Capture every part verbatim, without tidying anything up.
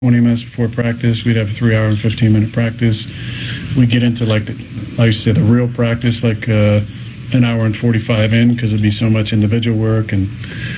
twenty minutes before practice. We'd have a three hour and fifteen minute practice. We get into like the, like you said, the real practice, like uh, an hour and forty-five in, because it'd be so much individual work, and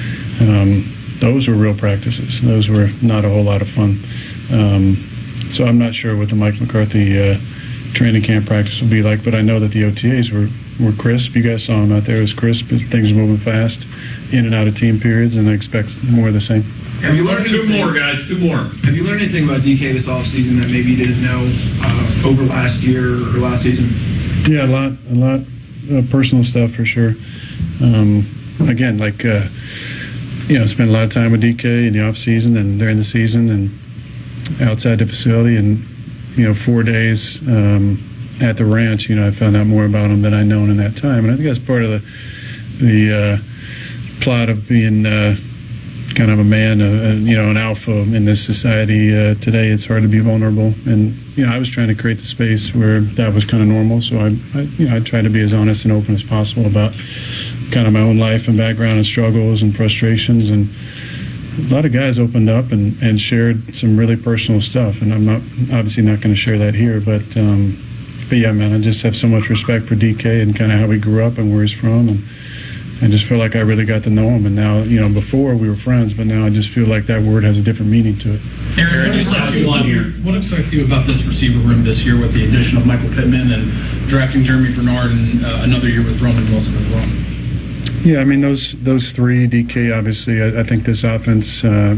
um, those were real practices. Those were not a whole lot of fun. Um, so I'm not sure what the Mike McCarthy uh, training camp practice will be like, but I know that the O T As were, were crisp. You guys saw them out there. It was crisp. Things were moving fast, in and out of team periods, and I expect more of the same. Have you learned two anything, more, guys? Two more. Have you learned anything about D K this offseason that maybe you didn't know uh, over last year or last season? Yeah, a lot, a lot of personal stuff for sure. Um, again, like, uh, you know, spent a lot of time with D K in the off season and during the season and outside the facility, and, you know, four days um, at the ranch, you know, I found out more about him than I'd known in that time. And I think that's part of the, the uh, plot of being uh, kind of a man, uh, you know, an alpha in this society uh, today. It's hard to be vulnerable, and you know, I was trying to create the space where that was kind of normal. So I, I, you know, I tried to be as honest and open as possible about kind of my own life and background and struggles and frustrations. And a lot of guys opened up and, and shared some really personal stuff. And I'm not obviously not going to share that here, but um, but yeah, man, I just have so much respect for D K and kind of how he grew up and where he's from, and I just feel like I really got to know him. And now, you know, before we were friends, but now I just feel like that word has a different meaning to it. Aaron, what excites you, what excites you about this receiver room this year with the addition of Michael Pittman and drafting Jeremy Bernard and uh, another year with Roman Wilson as well? Yeah, I mean, those those three, D K, obviously, I, I think this offense, uh,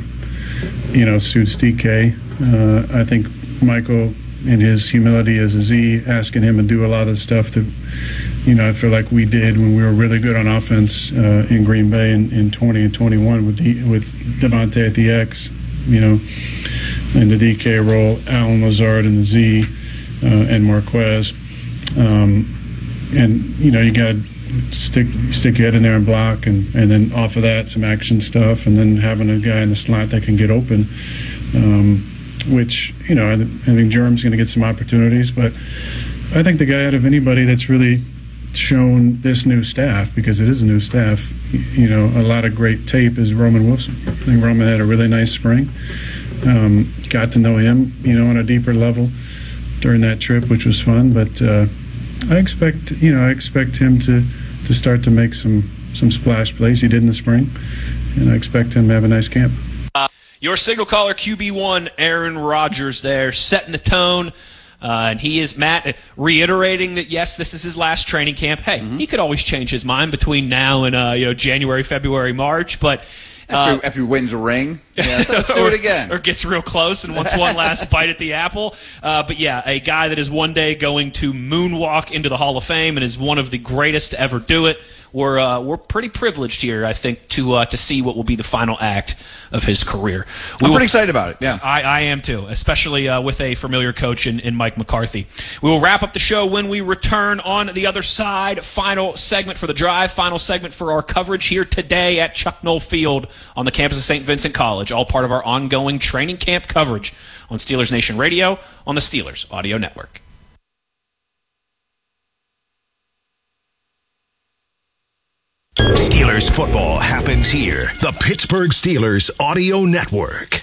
you know, suits D K. Uh, I think Michael, in his humility as a Z, asking him to do a lot of stuff that, you know, I feel like we did when we were really good on offense uh, in Green Bay in, in twenty and twenty-one with the, with Devontae at the X, you know, and the D K role, Allen Lazard and the Z, uh, and Marquez. Um, and, you know, you got to stick stick your head in there and block, and, and then off of that, some action stuff, and then having a guy in the slot that can get open, um, which, you know, I, I think Jerm's going to get some opportunities, but I think the guy out of anybody that's really shown this new staff, because it is a new staff, you know, a lot of great tape, is Roman Wilson. I think Roman had a really nice spring. Um, got to know him, you know, on a deeper level during that trip, which was fun. But uh, I expect, you know, I expect him to, to start to make some, some splash plays. He did in the spring, and I expect him to have a nice camp. Uh, your signal caller, Q B one, Aaron Rodgers there, setting the tone. Uh, and he is, Matt, reiterating that, yes, this is his last training camp. Hey, mm-hmm. he could always change his mind between now and uh, you know, January, February, March. But uh, after, after he wins a ring, yeah, let's do or, it again. Or gets real close and wants one last bite at the apple. Uh, but, yeah, a guy that is one day going to moonwalk into the Hall of Fame and is one of the greatest to ever do it. We're uh, we're pretty privileged here, I think, to uh, to see what will be the final act of his career. We I'm will, pretty excited about it, yeah. I, I am too, especially uh, with a familiar coach in, in Mike McCarthy. We will wrap up the show when we return on the other side. Final segment for the drive, final segment for our coverage here today at Chuck Noll Field on the campus of Saint Vincent College, all part of our ongoing training camp coverage on Steelers Nation Radio on the Steelers Audio Network. Steelers football happens here. The Pittsburgh Steelers Audio Network.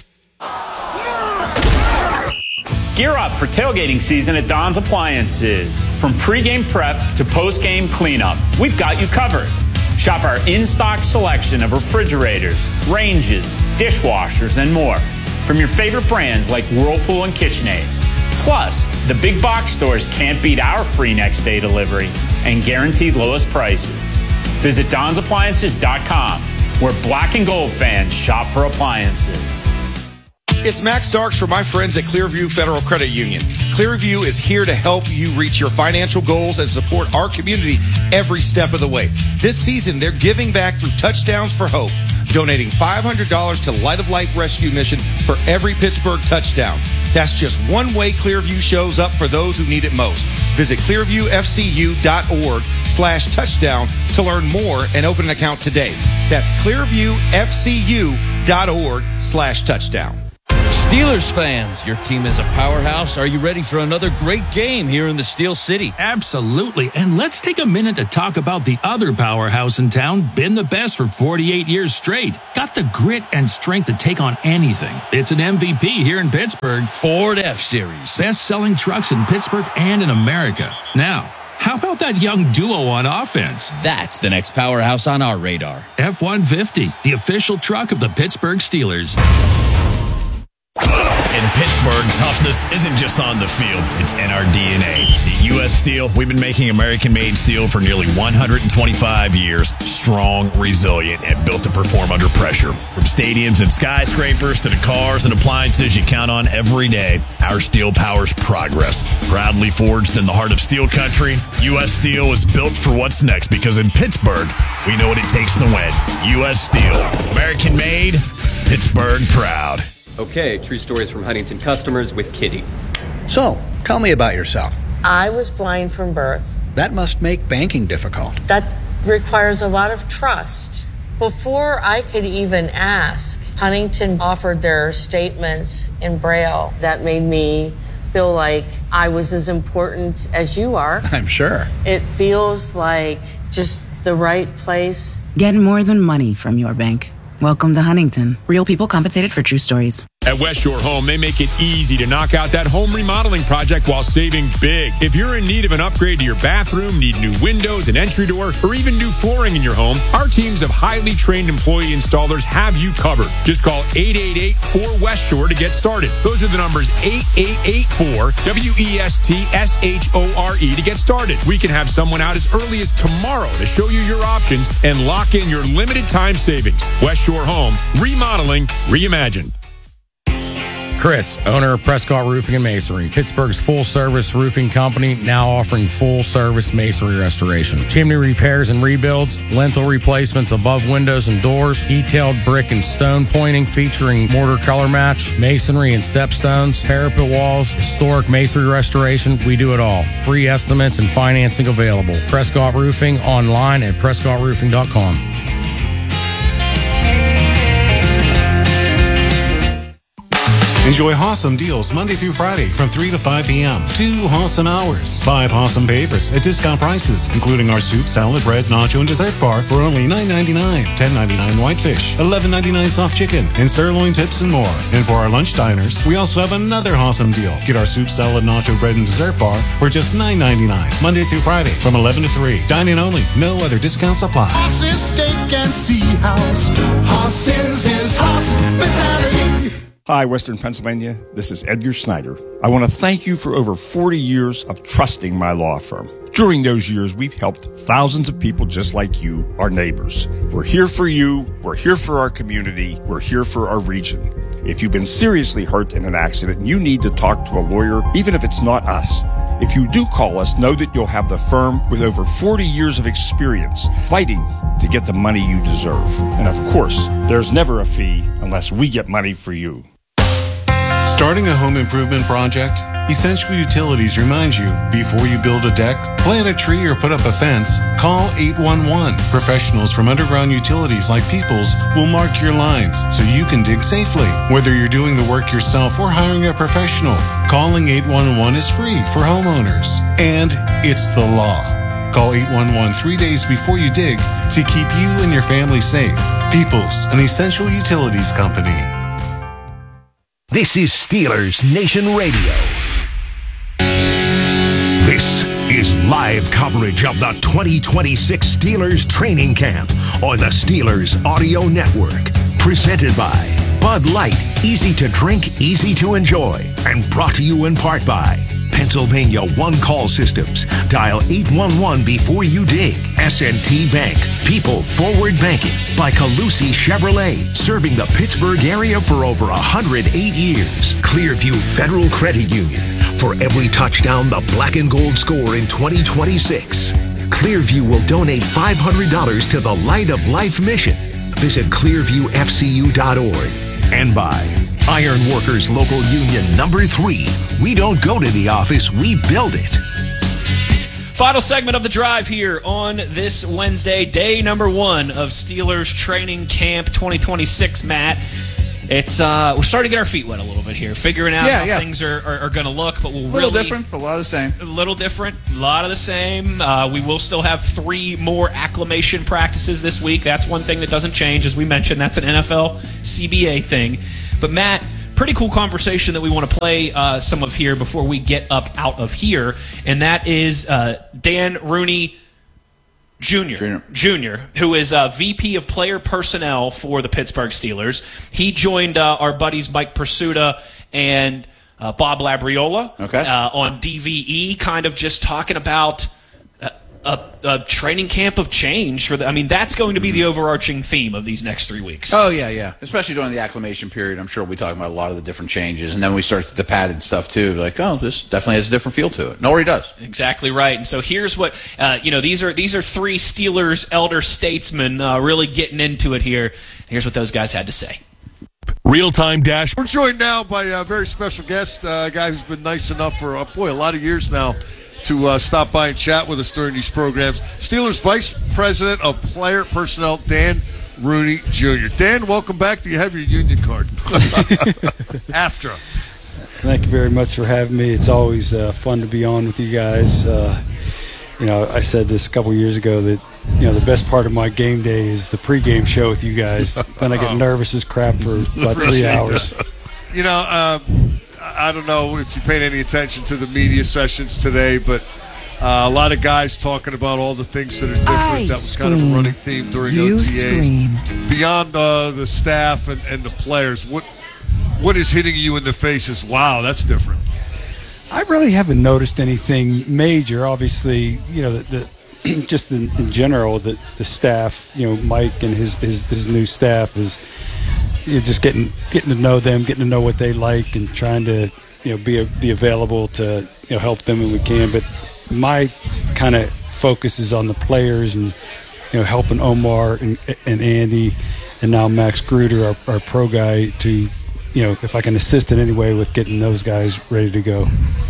Gear up for tailgating season at Don's Appliances. From pregame prep to postgame cleanup, we've got you covered. Shop our in-stock selection of refrigerators, ranges, dishwashers, and more from your favorite brands like Whirlpool and KitchenAid. Plus, the big box stores can't beat our free next day delivery and guaranteed lowest prices. Visit Dons Appliances dot com, where black and gold fans shop for appliances. It's Max Starks for my friends at Clearview Federal Credit Union. Clearview is here to help you reach your financial goals and support our community every step of the way. This season, they're giving back through Touchdowns for Hope, donating five hundred dollars to Light of Life Rescue Mission for every Pittsburgh touchdown. That's just one way Clearview shows up for those who need it most. Visit clearviewfcu.org slash touchdown to learn more and open an account today. That's clearviewfcu.org slash touchdown. Steelers fans, your team is a powerhouse. Are you ready for another great game here in the Steel City? Absolutely. And let's take a minute to talk about the other powerhouse in town, been the best for forty-eight years straight. Got the grit and strength to take on anything. It's an M V P here in Pittsburgh. Ford F-Series. Best-selling trucks in Pittsburgh and in America. Now, how about that young duo on offense? That's the next powerhouse on our radar. F one fifty, the official truck of the Pittsburgh Steelers. In Pittsburgh, toughness isn't just on the field, it's in our D N A. At U S Steel, we've been making American-made steel for nearly one hundred twenty-five years. Strong, resilient, and built to perform under pressure. From stadiums and skyscrapers to the cars and appliances you count on every day, our steel powers progress. Proudly forged in the heart of steel country, U S Steel is built for what's next because in Pittsburgh, we know what it takes to win. U S Steel, American-made, Pittsburgh proud. Okay, true stories from Huntington customers with Kitty. So, tell me about yourself. I was blind from birth. That must make banking difficult. That requires a lot of trust. Before I could even ask, Huntington offered their statements in Braille. That made me feel like I was as important as you are. I'm sure. It feels like just the right place. Get more than money from your bank. Welcome to Huntington. Real people compensated for true stories. At West Shore Home, they make it easy to knock out that home remodeling project while saving big. If you're in need of an upgrade to your bathroom, need new windows, an entry door, or even new flooring in your home, our teams of highly trained employee installers have you covered. Just call eight eight eight, four West Shore to get started. Those are the numbers eight eight eight, four W E S T S H O R E to get started. We can have someone out as early as tomorrow to show you your options and lock in your limited time savings. West Shore Home, remodeling, reimagined. Chris, owner of Prescott Roofing and Masonry, Pittsburgh's full-service roofing company, now offering full-service masonry restoration. Chimney repairs and rebuilds, lintel replacements above windows and doors, detailed brick and stone pointing featuring mortar color match, masonry and stepstones, parapet walls, historic masonry restoration. We do it all. Free estimates and financing available. Prescott Roofing online at prescott roofing dot com. Enjoy Hossam deals Monday through Friday from three to five p.m. Two Hossam hours. Five Hossam favorites at discount prices, including our soup, salad, bread, nacho, and dessert bar for only nine ninety-nine, ten ninety-nine whitefish, eleven ninety-nine soft chicken, and sirloin tips and more. And for our lunch diners, we also have another Hossam deal. Get our soup, salad, nacho, bread, and dessert bar for just nine ninety-nine, Monday through Friday from eleven to three. Dine-in only. No other discounts apply. Hoss's Steak and Sea House. Hoss's is hospitality. Hi, Western Pennsylvania. This is Edgar Snyder. I want to thank you for over forty years of trusting my law firm. During those years, we've helped thousands of people just like you, our neighbors. We're here for you. We're here for our community. We're here for our region. If you've been seriously hurt in an accident and you need to talk to a lawyer, even if it's not us, if you do call us, know that you'll have the firm with over forty years of experience fighting to get the money you deserve. And of course, there's never a fee unless we get money for you. Starting a home improvement project? Essential Utilities reminds you, before you build a deck, plant a tree, or put up a fence, call eight one one. Professionals from underground utilities like Peoples will mark your lines so you can dig safely. Whether you're doing the work yourself or hiring a professional, calling eight one one is free for homeowners. And it's the law. Call eight one one three days before you dig to keep you and your family safe. Peoples, an Essential Utilities company. This is Steelers Nation Radio. This is live coverage of the twenty twenty-six Steelers training camp on the Steelers Audio Network. Presented by Bud Light, easy to drink, easy to enjoy. And brought to you in part by Pennsylvania One Call Systems. Dial eight one one before you dig. S and T Bank. People Forward Banking. By Calusi Chevrolet. Serving the Pittsburgh area for over one hundred eight years. Clearview Federal Credit Union. For every touchdown the black and gold score in twenty twenty-six. Clearview will donate five hundred dollars to the Light of Life mission. Visit clearview f c u dot org. And by Iron Workers Local Union number three. We don't go to the office, we build it. Final segment of the drive here on this Wednesday, day number one of Steelers Training Camp twenty twenty-six, Matt. It's uh, we're starting to get our feet wet a little bit here, figuring out Yeah, how yeah. things are, are, are going to look. But we'll A little really different, but a lot of the same. a little different, a lot of the same. Uh, we will still have three more acclimation practices this week. That's one thing that doesn't change, as we mentioned. That's an N F L C B A thing. But Matt, pretty cool conversation that we want to play uh, some of here before we get up out of here, and that is uh, Dan Rooney Junior Junior, Junior who is uh, V P of Player Personnel for the Pittsburgh Steelers. He joined uh, our buddies Mike Pursuta and uh, Bob Labriola Okay. uh, on D V E, kind of just talking about a, a, a training camp of change. For the, I mean, that's going to be the overarching theme of these next three weeks. Oh, yeah, yeah. Especially during the acclimation period. I'm sure we'll be talking about a lot of the different changes. And then we start the padded stuff, too. Like, oh, this definitely has a different feel to it. No, he does. Exactly right. And so here's what uh, you know. These are these are three Steelers elder statesmen uh, really getting into it here. Here's what those guys had to say. Real-time dash. We're joined now by a very special guest, uh, a guy who's been nice enough for, uh, boy, a lot of years now to uh, stop by and chat with us during these programs. Steelers Vice President of Player Personnel, Dan Rooney Junior Dan, welcome back. Do you have your union card? After. Thank you very much for having me. It's always uh, fun to be on with you guys. Uh, you know, I said this a couple years ago that, you know, the best part of my game day is the pregame show with you guys. Then I get nervous as crap for about three hours. You know, uh, I don't know if you paid any attention to the media sessions today, but uh, a lot of guys talking about all the things that are different. I that was scream. kind of a running theme during You O T As. scream. Beyond uh, the staff and, and the players, what what is hitting you in the face is, wow, that's different. I really haven't noticed anything major. Obviously, you know, the, the just in, in general, the, the staff, you know, Mike and his, his, his new staff is you're just getting getting to know them, getting to know what they like, and trying to, you know, be be available to, you know, help them when we can. But my kind of focus is on the players and, you know, helping Omar and, and Andy and now Max Gruder, our, our pro guy, to, you know, if I can assist in any way with getting those guys ready to go.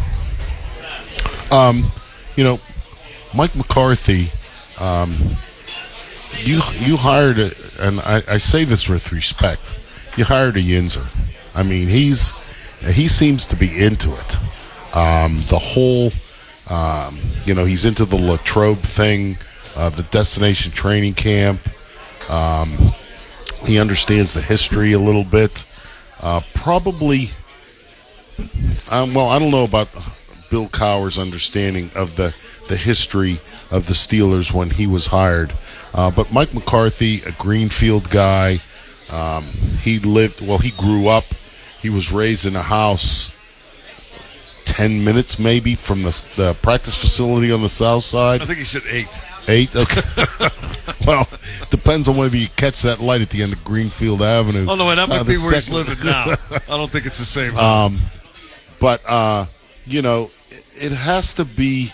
Um, you know, Mike McCarthy, um, you you hired, a, and I, I say this with respect, you hired a Yinzer. I mean, he's he seems to be into it. Um, the whole, um, you know, he's into the Latrobe thing, uh, the destination training camp. Um, he understands the history a little bit. Uh, probably, um, well, I don't know about Bill Cowher's understanding of the, the history of the Steelers when he was hired. Uh, but Mike McCarthy, a Greenfield guy, um, he lived, well, he grew up, he was raised in a house ten minutes maybe from the, the practice facility on the south side. I think he said eight. Eight? Okay. Well, depends on whether you catch that light at the end of Greenfield Avenue. Oh, no, that might uh, be the where he's second- living now. I don't think it's the same. Um, but, uh, you know, it, it has to be,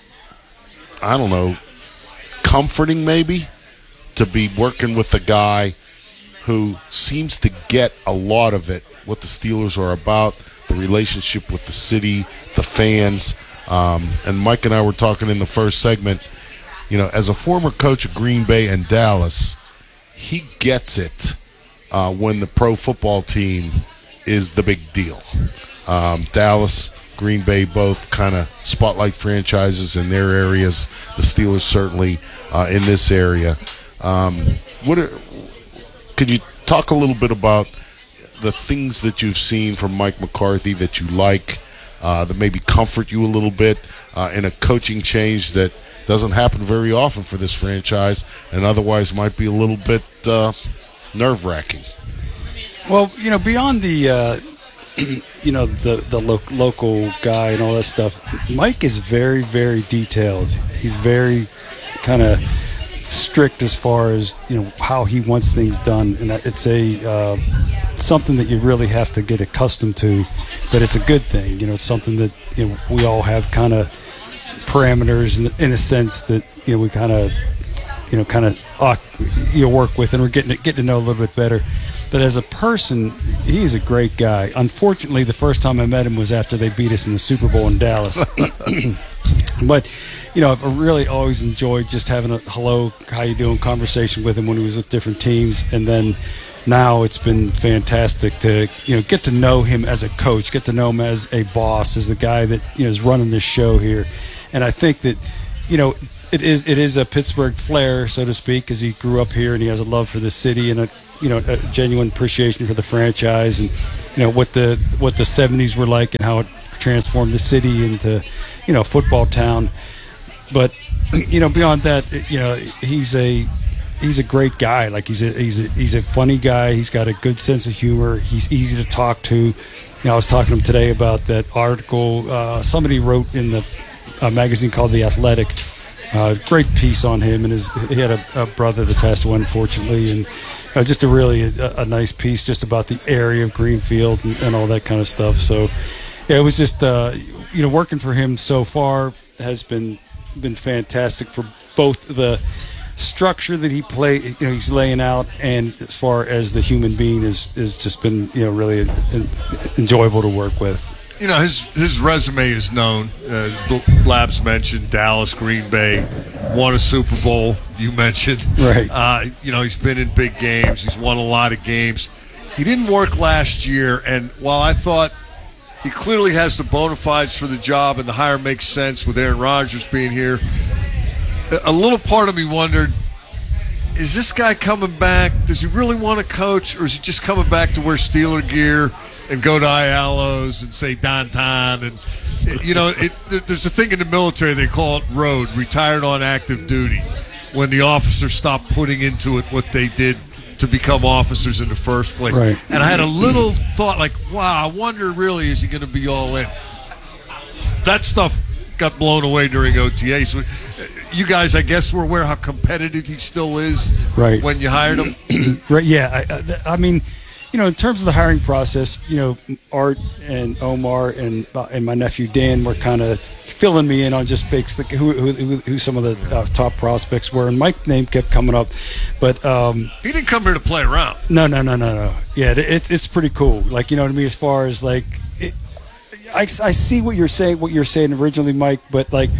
I don't know, comforting maybe to be working with a guy who seems to get a lot of it, what the Steelers are about, the relationship with the city, the fans. Um, and Mike and I were talking in the first segment, you know, as a former coach of Green Bay and Dallas, he gets it uh, when the pro football team is the big deal. Um, Dallas, Green Bay, both kind of spotlight franchises in their areas. The Steelers certainly uh, in this area. Um, what are, could you talk a little bit about the things that you've seen from Mike McCarthy that you like, uh, that maybe comfort you a little bit uh, in a coaching change that doesn't happen very often for this franchise and otherwise might be a little bit uh, nerve-wracking? Well, you know, beyond the, uh, you know, the the lo- local guy and all that stuff, Mike is very, very detailed. He's very kind of strict as far as, you know, how he wants things done, and it's a uh, something that you really have to get accustomed to. But it's a good thing, you know. It's something that, you know, we all have kind of parameters in, in a sense that, you know, we kind of, you know, kind of uh, you know, work with, and we're getting getting to know a little bit better. But as a person, he's a great guy. Unfortunately, the first time I met him was after they beat us in the Super Bowl in Dallas. But, you know, I really always enjoyed just having a hello, how you doing conversation with him when he was with different teams. And then, now it's been fantastic to, you know, get to know him as a coach, get to know him as a boss, as the guy that, you know, is running this show here. And I think that, you know, it is it is a Pittsburgh flair, so to speak, because he grew up here and he has a love for the city and a, you know, a genuine appreciation for the franchise and, you know, what the what the seventies were like and how it transformed the city into, you know, football town. But, you know, beyond that, you know, he's a he's a great guy. Like he's a he's a he's a funny guy. He's got a good sense of humor. He's easy to talk to. You know, I was talking to him today about that article uh, somebody wrote in the a magazine called The Athletic. Uh, great piece on him, and his he had a, a brother that passed away, unfortunately, and uh, just a really a, a nice piece just about the area of Greenfield and, and all that kind of stuff. So, yeah, it was just uh, you know, working for him so far has been been fantastic for both the structure that he play, you know, he's laying out, and as far as the human being is is just been, you know, really enjoyable to work with. You know, his his resume is known. Uh, Labs mentioned Dallas, Green Bay, won a Super Bowl. You mentioned, right? Uh, you know, he's been in big games. He's won a lot of games. He didn't work last year, and while I thought he clearly has the bona fides for the job, and the hire makes sense with Aaron Rodgers being here, a little part of me wondered: is this guy coming back? Does he really want to coach, or is he just coming back to wear Steeler gear and go to Ayalo's and say Danton? And, you know, it, there's a thing in the military, they call it road, retired on active duty, when the officers stop putting into it what they did to become officers in the first place. Right. And I had a little thought like, wow, I wonder really, is he going to be all in? That stuff got blown away during O T A. So you guys, I guess, were aware how competitive he still is, right, when you hired him? Right, yeah. I, I mean, you know, in terms of the hiring process, you know, Art and Omar and uh, and my nephew Dan were kind of filling me in on just picks, the, who, who who some of the uh, top prospects were, and Mike's name kept coming up, but um, he didn't come here to play around. No, no, no, no, no. Yeah, it, it's pretty cool. Like, you know what I mean, as far as like, it, I I see what you're saying, what you're saying originally, Mike, but like,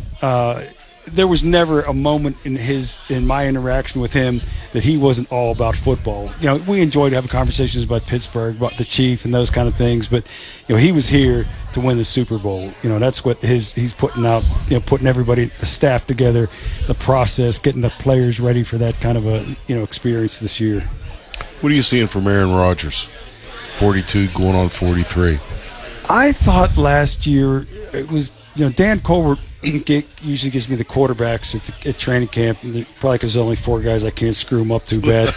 uh, there was never a moment in his in my interaction with him that he wasn't all about football. You know, we enjoyed having conversations about Pittsburgh, about the Chief, and those kind of things. But you know, he was here to win the Super Bowl. You know, that's what his he's putting out. You know, putting everybody, the staff together, the process, getting the players ready for that kind of a you know experience this year. What are you seeing from Aaron Rodgers? forty-two going on forty-three. I thought last year it was, you know, Dan Colbert usually gives me the quarterbacks at, the, at training camp, and probably because there's only four guys, I can't screw them up too bad.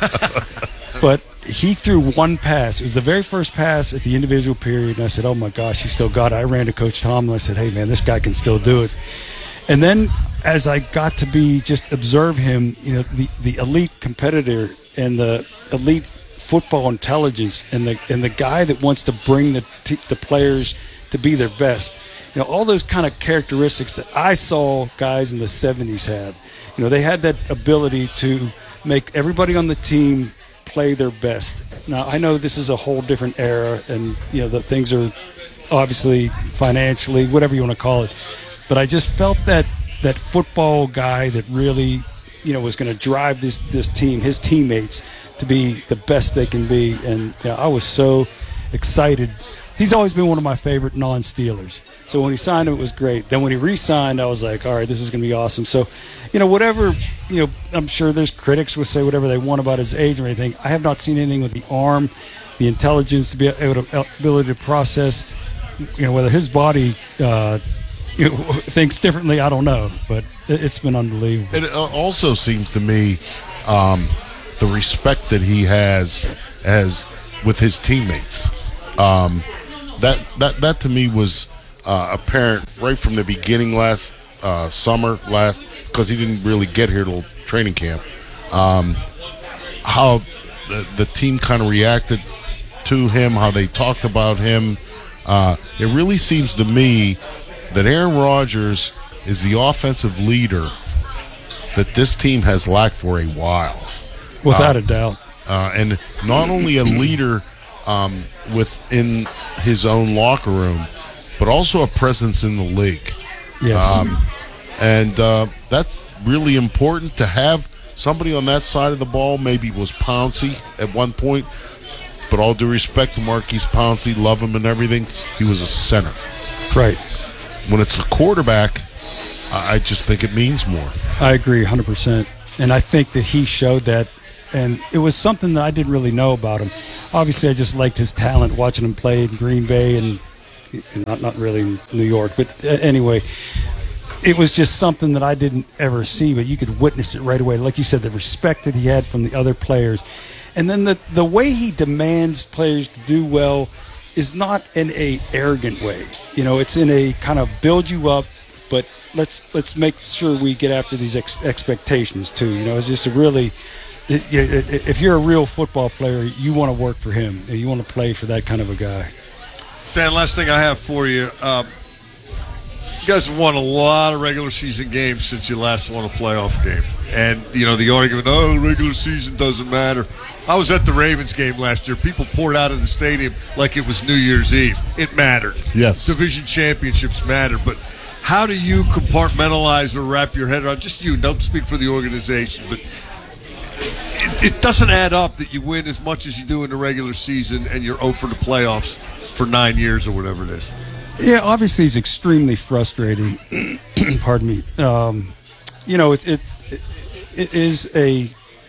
But he threw one pass. It was the very first pass at the individual period, and I said, oh my gosh, he still got it. I ran to Coach Tomlin. I said, hey man, this guy can still do it. And then as I got to be just observe him, you know, the, the elite competitor and the elite football intelligence and the and the guy that wants to bring the t- the players to be their best. You know, all those kind of characteristics that I saw guys in the seventies have. You know, they had that ability to make everybody on the team play their best. Now, I know this is a whole different era, and, you know, the things are obviously financially, whatever you want to call it. But I just felt that that football guy that really, you know, was going to drive this this team, his teammates, to be the best they can be. And you know, I was so excited. He's always been one of my favorite non-Steelers. So when he signed him, it was great. Then when he re-signed, I was like, all right, this is going to be awesome. So, you know, whatever, you know, I'm sure there's critics will say whatever they want about his age or anything. I have not seen anything with the arm, the intelligence, to be able to, ability to process, you know, whether his body uh, you know, thinks differently, I don't know. But it's been unbelievable. It also seems to me um, the respect that he has as with his teammates. Um, that, that, that to me was uh, apparent right from the beginning last uh, summer, last because he didn't really get here till training camp. Um, how the, the team kind of reacted to him, how they talked about him. Uh, it really seems to me that Aaron Rodgers is the offensive leader that this team has lacked for a while. Without uh, a doubt. Uh, and not only a leader um, within his own locker room, but also a presence in the league. Yes. Um, and uh, that's really important to have somebody on that side of the ball maybe was Pouncey at one point, but all due respect to Marquise Pouncey, love him and everything, he was a center. Right. When it's the quarterback, I just think it means more. I agree one hundred percent. And I think that he showed that. And it was something that I didn't really know about him. Obviously, I just liked his talent watching him play in Green Bay and not, not really in New York. But anyway, it was just something that I didn't ever see, but you could witness it right away. Like you said, the respect that he had from the other players. And then the, the way he demands players to do well is not in a arrogant way. You know, it's in a kind of build you up, but let's let's make sure we get after these ex- expectations too. You know, it's just a really, it, it, if you're a real football player, you want to work for him. You want to play for that kind of a guy. Dan, last thing I have for you. Um, you guys have won a lot of regular season games since you last won a playoff game. And, you know, the argument, oh, the regular season doesn't matter. I was at the Ravens game last year. People poured out of the stadium like it was New Year's Eve. It mattered. Yes. Division championships matter. But how do you compartmentalize or wrap your head around, just you, don't speak for the organization, but it, it doesn't add up that you win as much as you do in the regular season and you're oh for the playoffs for nine years or whatever it is. Yeah, obviously it's extremely frustrating. Pardon me. Um, you know, it, it it is a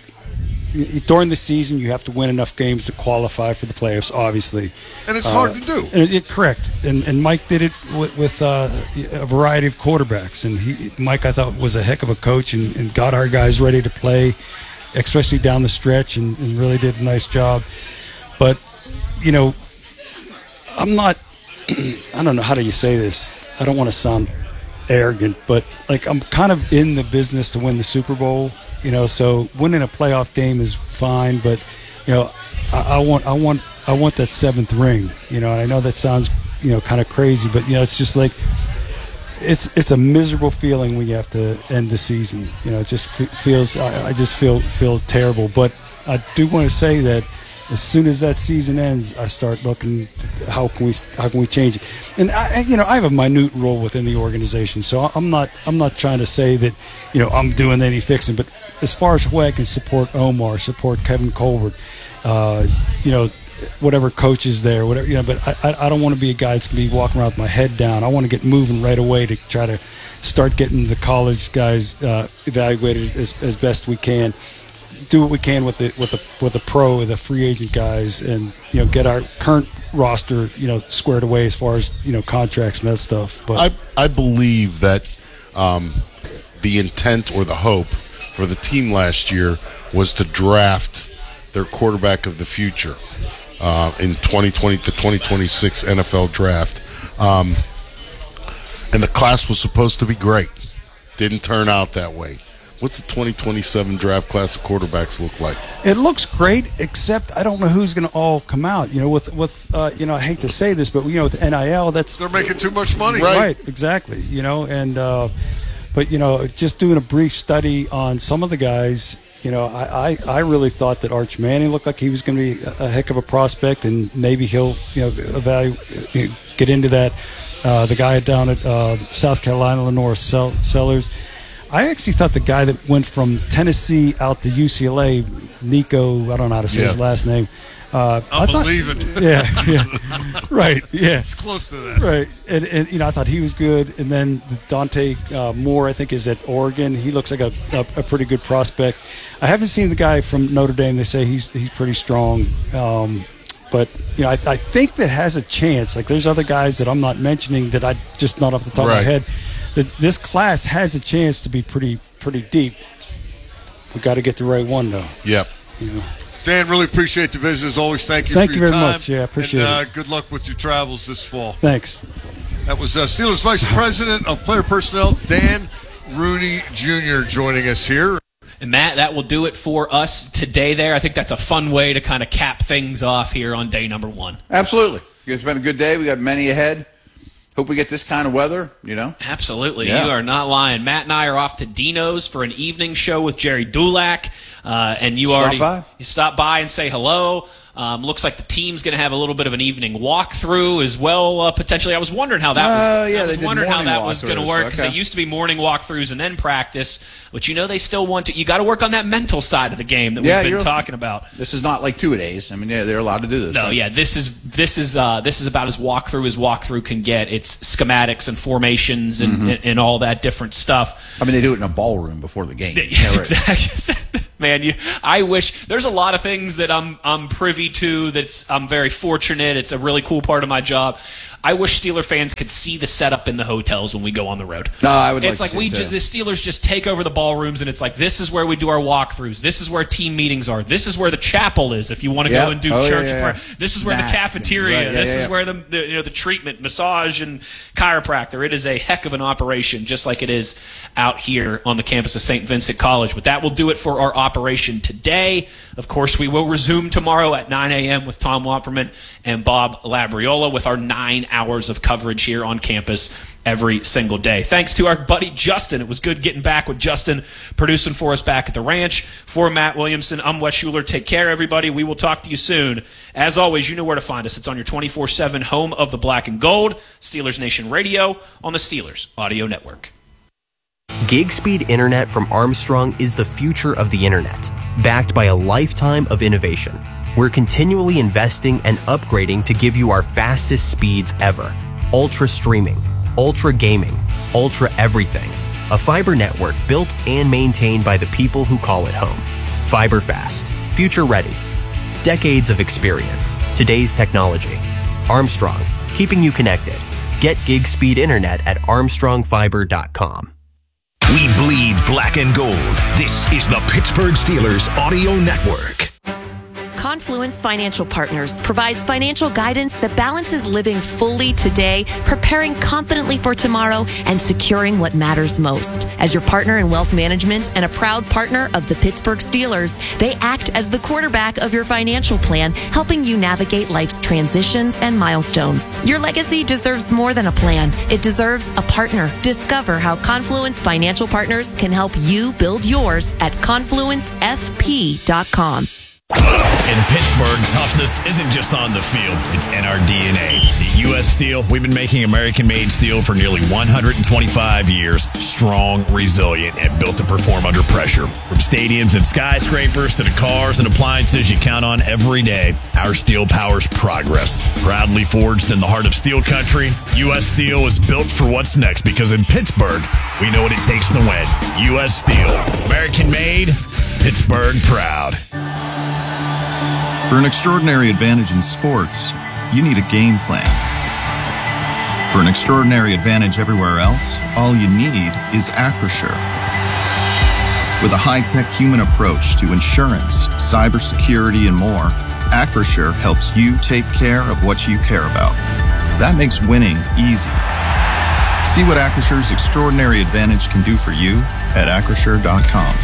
during the season you have to win enough games to qualify for the playoffs. Obviously, and it's uh, hard to do. And it, correct. And and Mike did it with, with uh, a variety of quarterbacks. And he, Mike, I thought, was a heck of a coach and, and got our guys ready to play, especially down the stretch, and, and really did a nice job. But you know, I'm not. I don't know, how do you say this? I don't want to sound arrogant, but like I'm kind of in the business to win the Super Bowl, you know. So winning a playoff game is fine, but you know, I, I want, I want, I want that seventh ring, you know. And I know that sounds, you know, kind of crazy, but you know, it's just like it's it's a miserable feeling when you have to end the season. You know, it just f- feels I, I just feel feel terrible. But I do want to say that as soon as that season ends, I start looking how can we how can we change it. And I, you know, I have a minute role within the organization, so I'm not I'm not trying to say that, you know, I'm doing any fixing. But as far as the way I can support Omar, support Kevin Colbert, uh, you know, whatever coach is there, whatever, you know. But I I don't want to be a guy that's gonna be walking around with my head down. I want to get moving right away to try to start getting the college guys uh, evaluated as as best we can. Do what we can with the with the with the pro, the free agent guys, and you know, get our current roster, you know, squared away as far as, you know, contracts and that stuff. But I I believe that um, the intent or the hope for the team last year was to draft their quarterback of the future uh, in twenty twenty, the twenty twenty-six N F L draft, um, and the class was supposed to be great. Didn't turn out that way. What's the twenty twenty-seven draft class of quarterbacks look like? It looks great, except I don't know who's going to all come out. You know, with with uh, you know, I hate to say this, but you know, with N I L, that's they're making too much money, right? Right, exactly. You know, and uh, but you know, just doing a brief study on some of the guys, you know, I, I, I really thought that Arch Manning looked like he was going to be a, a heck of a prospect, and maybe he'll, you know, evaluate, you know, get into that. Uh, the guy down at uh, South Carolina, Lenore Sellers. I actually thought the guy that went from Tennessee out to U C L A, Nico, I don't know how to say yeah. his last name. Uh, I'm I thought, believing. Yeah, yeah, right, yeah. It's close to that. Right, and, and you know, I thought he was good. And then Dante uh, Moore, I think, is at Oregon. He looks like a, a, a pretty good prospect. I haven't seen the guy from Notre Dame. They say he's he's pretty strong. Um, But, you know, I, I think that has a chance. Like, there's other guys that I'm not mentioning that I just not off the top right. of my head. That this class has a chance to be pretty pretty deep. We got to get the right one, though. Yep. You know. Dan, really appreciate the visit. As always, thank you thank for you your very time. much. Yeah, I appreciate and, uh, it. Good luck with your travels this fall. Thanks. That was uh, Steelers Vice President of Player Personnel, Dan Rooney Junior joining us here. And Matt, that will do it for us today there. I think that's a fun way to kind of cap things off here on day number one. Absolutely. It's been a good day. We got many ahead. Hope we get this kind of weather, you know? Absolutely. Yeah. You are not lying. Matt and I are off to Dino's for an evening show with Jerry Dulac. Uh, and you Stop already by. you stop by and say hello. Um, looks like the team's going to have a little bit of an evening walkthrough as well, uh, potentially. I was wondering how that was, Uh, yeah, I was they did wondering how morning that was going to walkthroughs. work, because Okay. it used to be morning walkthroughs and then practice. But you know they still want to. You got to work on that mental side of the game that Yeah, we've been you're- talking about. This is not like two-a-days. I mean, yeah, they're allowed to do this. No, right? yeah, this is this is uh, this is about as walkthrough as walkthrough can get. It's schematics and formations and, Mhm. and, and all that different stuff. I mean, they do it in a ballroom before the game. Yeah, right. Exactly. Man, you, I wish there's a lot of things that I'm I'm privy to. That's I'm very fortunate. It's a really cool part of my job. I wish Steeler fans could see the setup in the hotels when we go on the road. No, I would. It's like, like to we see it ju- too. the Steelers just take over the ballrooms, and it's like this is where we do our walkthroughs. This is where team meetings are. This is where the chapel is. If you want to Yep. go and do Oh, yeah, church, yeah, and yeah. prayer. This is where Nah. the cafeteria. Right, yeah, this yeah, is yeah. where the, the you know the treatment, massage, and chiropractor. It is a heck of an operation, just like it is out here on the campus of Saint Vincent College. But that will do it for our operation today. Of course, we will resume tomorrow at nine a.m. with Tom Wopperman and Bob Labriola with our nine hours of coverage here on campus every single day. Thanks to our buddy Justin. It was good getting back with Justin producing for us back at the ranch. For Matt Williamson, I'm Wes Schuler. Take care, everybody. We will talk to you soon. As always, you know where to find us. It's on your twenty-four seven home of the black and gold, Steelers Nation Radio on the Steelers Audio Network. Gig speed internet from Armstrong is the future of the internet, backed by a lifetime of innovation. We're continually investing and upgrading to give you our fastest speeds ever. Ultra streaming, ultra gaming, ultra everything. A fiber network built and maintained by the people who call it home. Fiber fast, future ready. Decades of experience, today's technology. Armstrong, keeping you connected. Get gig speed internet at armstrong fiber dot com. We bleed black and gold. This is the Pittsburgh Steelers Audio Network. Confluence Financial Partners provides financial guidance that balances living fully today, preparing confidently for tomorrow, and securing what matters most. As your partner in wealth management and a proud partner of the Pittsburgh Steelers, they act as the quarterback of your financial plan, helping you navigate life's transitions and milestones. Your legacy deserves more than a plan. It deserves a partner. Discover how Confluence Financial Partners can help you build yours at confluence f p dot com. In Pittsburgh, toughness isn't just on the field, it's in our D N A. At U S Steel, we've been making American-made steel for nearly one hundred twenty-five years. Strong, resilient, and built to perform under pressure. From stadiums and skyscrapers to the cars and appliances you count on every day, our steel powers progress. Proudly forged in the heart of steel country, U S Steel is built for what's next, because in Pittsburgh, we know what it takes to win. U S Steel. American-made, Pittsburgh proud. For an extraordinary advantage in sports, you need a game plan. For an extraordinary advantage everywhere else, all you need is Acrisure. With a high-tech human approach to insurance, cybersecurity, and more, Acrisure helps you take care of what you care about. That makes winning easy. See what Acrisure's extraordinary advantage can do for you at acrisure dot com.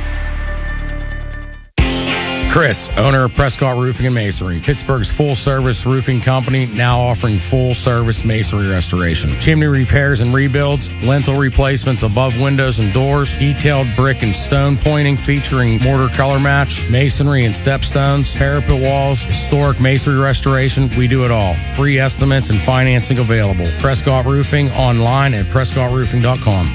Chris, owner of Prescott Roofing and Masonry, Pittsburgh's full-service roofing company, now offering full-service masonry restoration, chimney repairs and rebuilds, lintel replacements above windows and doors, detailed brick and stone pointing featuring mortar color match, masonry and stepstones, parapet walls, historic masonry restoration. We do it all. Free estimates and financing available. Prescott Roofing online at prescott roofing dot com.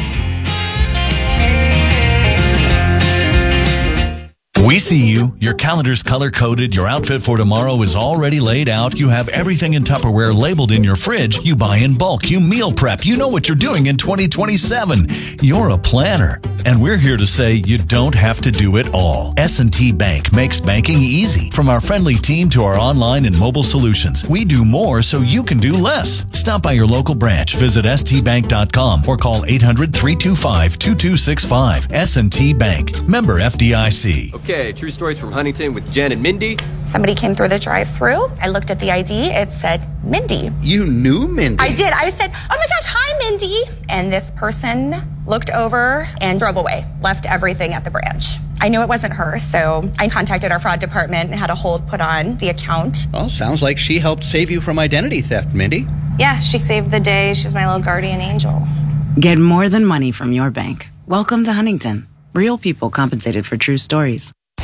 We see you. Your calendar's color-coded. Your outfit for tomorrow is already laid out. You have everything in Tupperware labeled in your fridge. You buy in bulk. You meal prep. You know what you're doing in twenty twenty-seven. You're a planner. And we're here to say you don't have to do it all. S and T Bank makes banking easy. From our friendly team to our online and mobile solutions, we do more so you can do less. Stop by your local branch. Visit s t bank dot com or call eight hundred, three two five, two two six five. S and T Bank. Member F D I C. Okay, true stories from Huntington with Jen and Mindy. Somebody came through the drive-thru. I looked at the I D. It said Mindy. You knew Mindy? I did. I said, oh my gosh, hi, Mindy. And this person looked over and drove away, left everything at the branch. I knew it wasn't her, so I contacted our fraud department and had a hold put on the account. Well, sounds like she helped save you from identity theft, Mindy. Yeah, she saved the day. She was my little guardian angel. Get more than money from your bank. Welcome to Huntington. Real people compensated for true stories.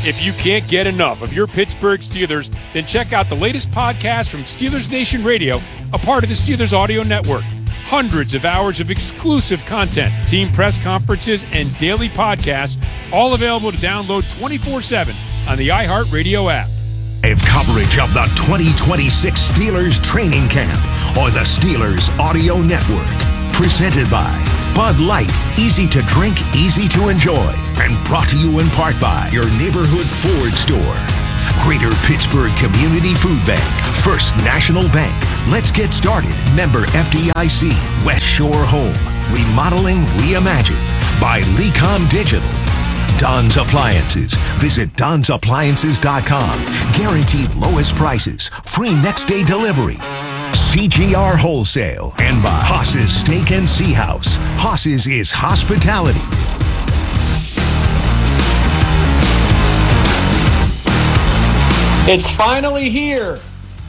If you can't get enough of your Pittsburgh Steelers, then check out the latest podcast from Steelers Nation Radio, a part of the Steelers Audio Network. Hundreds of hours of exclusive content, team press conferences, and daily podcasts, all available to download twenty-four seven on the iHeartRadio app. Live coverage of the twenty twenty-six Steelers training camp on the Steelers Audio Network. Presented by Bud Light, easy to drink, easy to enjoy. And brought to you in part by your neighborhood Ford store. Greater Pittsburgh Community Food Bank, First National Bank. Let's get started. Member F D I C, West Shore Home. Remodeling reimagined by Lecom Digital. Don's Appliances. Visit Don's Appliances dot com. Guaranteed lowest prices. Free next day delivery. C G R Wholesale. And by Haas's Steak and Sea House. Haas's is hospitality. It's finally here.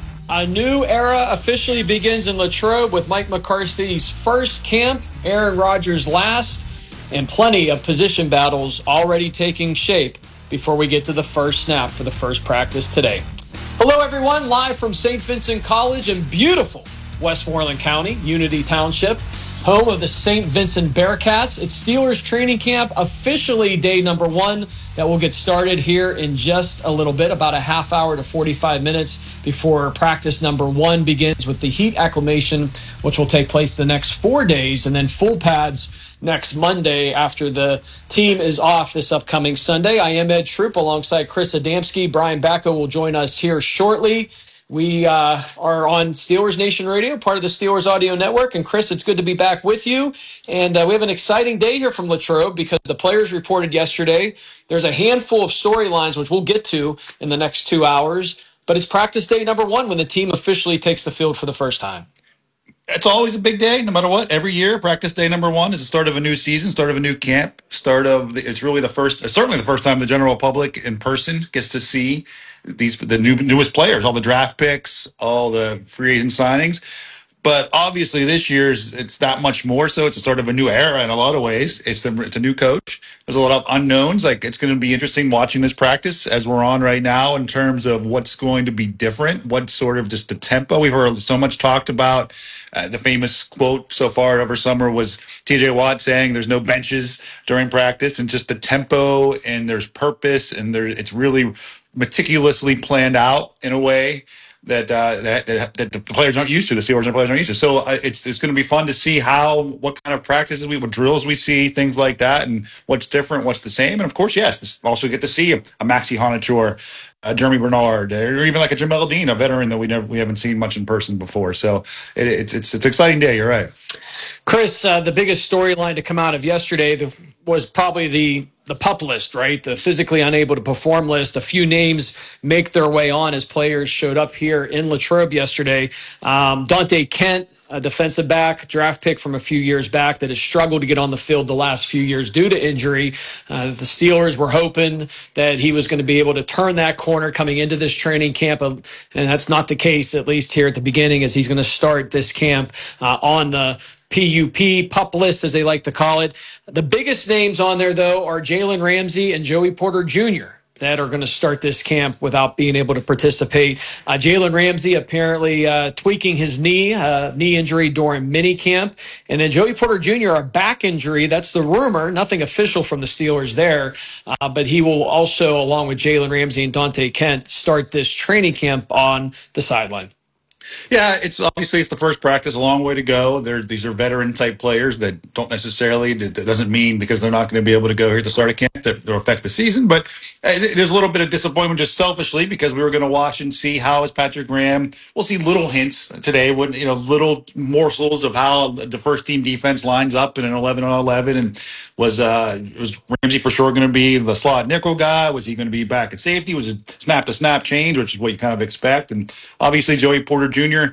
A new era officially begins in Latrobe with Mike McCarthy's first camp, Aaron Rodgers' last, and plenty of position battles already taking shape before we get to the first snap for the first practice today. Hello, everyone. Live from Saint Vincent College in beautiful Westmoreland County, Unity Township, home of the Saint Vincent Bearcats. It's Steelers training camp, officially day number one. That will get started here in just a little bit, about a half hour to forty-five minutes before practice number one begins with the heat acclimation, which will take place the next four days, and then full pads next Monday after the team is off this upcoming Sunday. I am Ed Troop alongside Chris Adamski. Brian Bacco will join us here shortly. We uh, are on Steelers Nation Radio, part of the Steelers Audio Network. And Chris, it's good to be back with you. And uh, we have an exciting day here from Latrobe because the players reported yesterday. There's a handful of storylines, which we'll get to in the next two hours. But it's practice day number one when the team officially takes the field for the first time. It's always a big day, no matter what. Every year, practice day number one is the start of a new season, start of a new camp, start of the, it's really the first, certainly the first time the general public in person gets to see these the new newest players, all the draft picks, all the free agent signings. But obviously, this year's it's that much more so. It's the start of a new era in a lot of ways. It's the it's a new coach. There's a lot of unknowns. Like it's going to be interesting watching this practice as we're on right now in terms of what's going to be different. What sort of just the tempo we've heard so much talked about. Uh, the famous quote so far over summer was T J Watt saying there's no benches during practice, and just the tempo and there's purpose and there it's really meticulously planned out in a way that, uh, that that that the players aren't used to, the Steelers and players aren't used to. So uh, it's it's going to be fun to see how what kind of practices we, what drills we see, things like that, and what's different, what's the same, and of course, yes, this also get to see a, a Maxie Honachor, uh, Jeremy Bernard, or even like a Jamel Dean, a veteran that we never we haven't seen much in person before. So it, it's it's it's an exciting day. You're right, Chris. Uh, the biggest storyline to come out of yesterday the, was probably the. The PUP list, right? The physically unable to perform list. A few names make their way on as players showed up here in Latrobe yesterday. Um, Dante Kent, a defensive back, draft pick from a few years back that has struggled to get on the field the last few years due to injury. Uh, the Steelers were hoping that he was going to be able to turn that corner coming into this training camp, and that's not the case, at least here at the beginning, as he's going to start this camp uh, on the P U P, PUP list, as they like to call it. The biggest names on there, though, are Jalen Ramsey and Joey Porter Junior that are going to start this camp without being able to participate. Uh, Jalen Ramsey apparently uh, tweaking his knee, uh, knee injury during minicamp. And then Joey Porter Junior, a back injury. That's the rumor. Nothing official from the Steelers there. Uh, but he will also, along with Jalen Ramsey and Dante Kent, start this training camp on the sideline. Yeah, it's obviously it's the first practice, a long way to go. They're, these are veteran type players that don't necessarily, that doesn't mean because they're not going to be able to go here at the start of camp that they'll affect the season. But there's a little bit of disappointment just selfishly because we were going to watch and see how is Patrick Graham. We'll see little hints today, when you know, little morsels of how the first team defense lines up in an eleven on eleven. And was uh, was Ramsey for sure going to be the slot nickel guy? Was he going to be back at safety? Was it snap to snap change, which is what you kind of expect? And obviously Joey Porter Junior,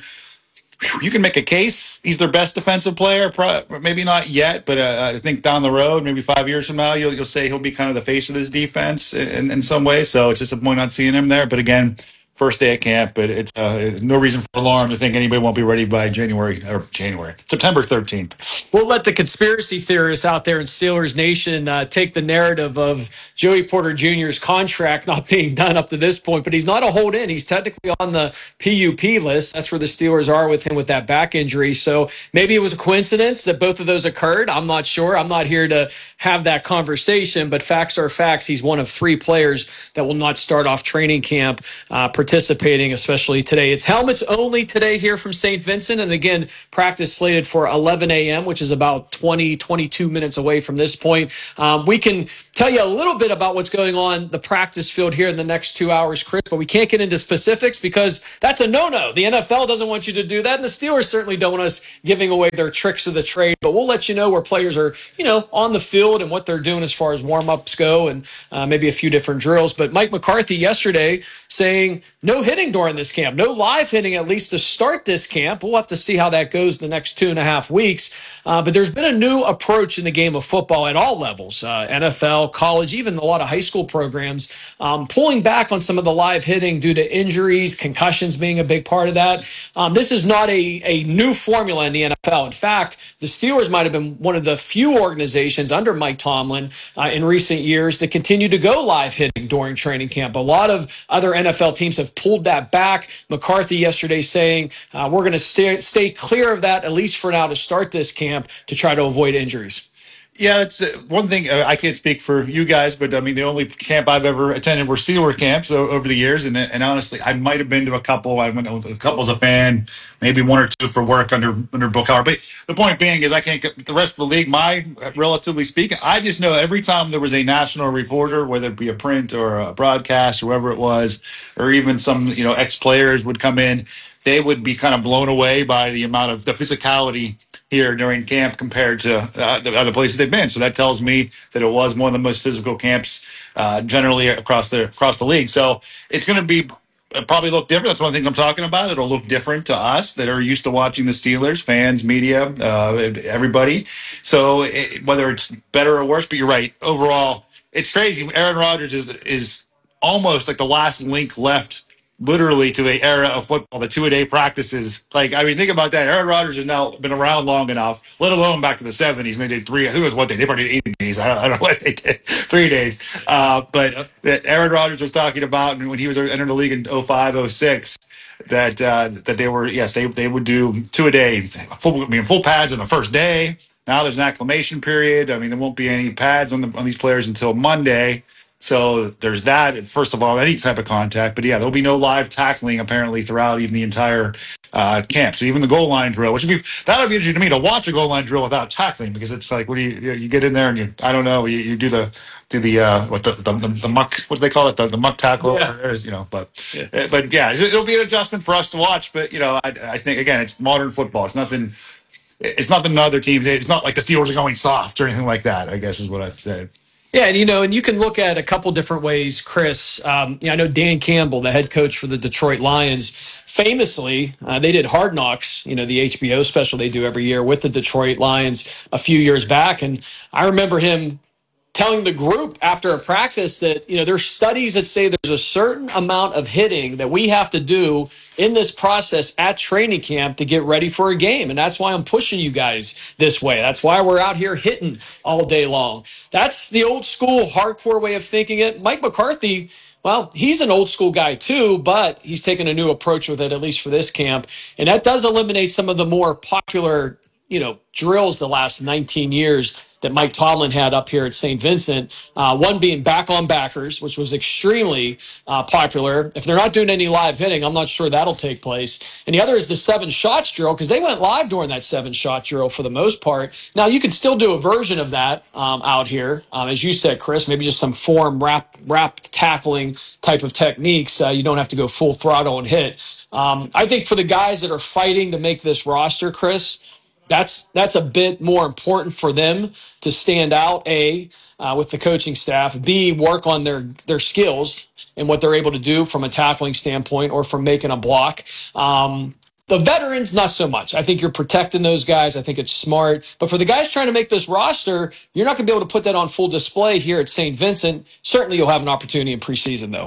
you can make a case he's their best defensive player. Maybe not yet, but uh, I think down the road, maybe five years from now, you'll, you'll say he'll be kind of the face of this defense in, in some way. So it's disappointing not seeing him there. But again, first day at camp, but it's uh, no reason for alarm to think anybody won't be ready by January or January, September thirteenth. We'll let the conspiracy theorists out there in Steelers Nation uh, take the narrative of Joey Porter Junior's contract not being done up to this point, but he's not a hold in. He's technically on the P U P list. That's where the Steelers are with him with that back injury. So maybe it was a coincidence that both of those occurred. I'm not sure. I'm not here to have that conversation, but facts are facts. He's one of three players that will not start off training camp uh, participating, especially today. It's helmets only today here from Saint Vincent. And again, practice slated for eleven a.m., which is about twenty, twenty-two minutes away from this point. Um, we can tell you a little bit about what's going on the practice field here in the next two hours, Chris, but we can't get into specifics because that's a no-no. The N F L doesn't want you to do that, and the Steelers certainly don't want us giving away their tricks of the trade, but we'll let you know where players are, you know, on the field and what they're doing as far as warm-ups go and uh, maybe a few different drills. But Mike McCarthy yesterday saying no hitting during this camp, no live hitting at least to start this camp. We'll have to see how that goes the next two and a half weeks. Uh, but there's been a new approach in the game of football at all levels, uh, N F L, college, even a lot of high school programs, um, pulling back on some of the live hitting due to injuries, concussions being a big part of that. Um, this is not a, a new formula in the N F L. In fact, the Steelers might have been one of the few organizations under Mike Tomlin uh, in recent years that continue to go live hitting during training camp. A lot of other N F L teams have pulled that back. McCarthy yesterday saying uh, we're going to stay, stay clear of that, at least for now, to start this camp to try to avoid injuries. Yeah, it's uh, one thing. Uh, I can't speak for you guys, but I mean, the only camp I've ever attended were Steeler camps o- over the years. And and honestly, I might have been to a couple. I went to a couple as a fan, maybe one or two for work under under Bill Cowher. But the point being is, I can't get the rest of the league. My, relatively speaking, I just know every time there was a national reporter, whether it be a print or a broadcast, or whoever it was, or even some, you know, ex players would come in, they would be kind of blown away by the amount of the physicality here during camp compared to uh, the other places they've been. So that tells me that it was one of the most physical camps uh, generally across the across the league. So it's going to be probably look different. That's one of the things I'm talking about. It'll look different to us that are used to watching the Steelers, fans, media, uh, everybody. So it, whether it's better or worse, but you're right. Overall, it's crazy. Aaron Rodgers is is almost like the last link left, literally, to an era of football, the two-a-day practices. Like, I mean, think about that. Aaron Rodgers has now been around long enough, let alone back to the seventies, and they did three. Who knows what they did? They probably did eight days. I don't, I don't know what they did. Three days. Uh, but that Aaron Rodgers was talking about, and when he was entering the league in oh five, oh six, that uh, that they were, yes, they they would do two a day, full, I mean, full pads on the first day. Now there's an acclimation period. I mean, there won't be any pads on the on these players until Monday. So there's that, first of all, any type of contact. But, yeah, there'll be no live tackling, apparently, throughout even the entire uh, camp. So even the goal line drill, which would be, that would be interesting to me to watch a goal line drill without tackling, because it's like, what do you, you get in there and you, I don't know, you, you do the, do the, uh, what the, the, the, the muck, what do they call it? The, the muck tackle, Yeah. or, you know, but, yeah. but yeah, it'll be an adjustment for us to watch. But, you know, I, I think, again, it's modern football. It's nothing, it's nothing other teams. It's not like the Steelers are going soft or anything like that, I guess is what I've said. Yeah, and you know, and you can look at a couple different ways, Chris. Um, you know, I know Dan Campbell, the head coach for the Detroit Lions, famously, uh, they did Hard Knocks, you know, the H B O special they do every year with the Detroit Lions a few years back. And I remember him telling the group after a practice that, you know, there's studies that say there's a certain amount of hitting that we have to do in this process at training camp to get ready for a game. And that's why I'm pushing you guys this way. That's why we're out here hitting all day long. That's the old school, hardcore way of thinking it. Mike McCarthy, well, he's an old school guy too, but he's taken a new approach with it, at least for this camp. And that does eliminate some of the more popular, you know, drills the last nineteen years that Mike Tomlin had up here at Saint Vincent. Uh, one being back on backers, which was extremely uh, popular. If they're not doing any live hitting, I'm not sure that'll take place. And the other is the seven shots drill, because they went live during that seven shot drill for the most part. Now, you can still do a version of that um, out here. Um, as you said, Chris, maybe just some form wrap, wrap tackling type of techniques. Uh, you don't have to go full throttle and hit. Um, I think for the guys that are fighting to make this roster, Chris, That's that's a bit more important for them to stand out, A, uh, with the coaching staff, B, work on their, their skills and what they're able to do from a tackling standpoint or from making a block. Um, the veterans, not so much. I think you're protecting those guys. I think it's smart. But for the guys trying to make this roster, you're not going to be able to put that on full display here at Saint Vincent. Certainly you'll have an opportunity in preseason, though.